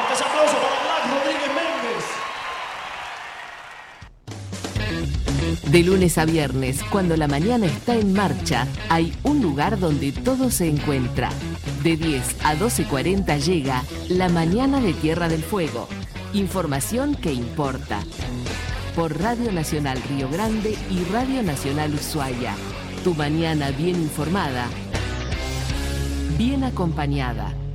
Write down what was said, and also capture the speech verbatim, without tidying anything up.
Fuerte ese aplauso para Black Rodríguez Méndez. De lunes a viernes, cuando la mañana está en marcha, hay un lugar donde todo se encuentra. De diez a doce cuarenta llega La Mañana de Tierra del Fuego. Información que importa. Por Radio Nacional Río Grande y Radio Nacional Ushuaia. Tu mañana bien informada, bien acompañada.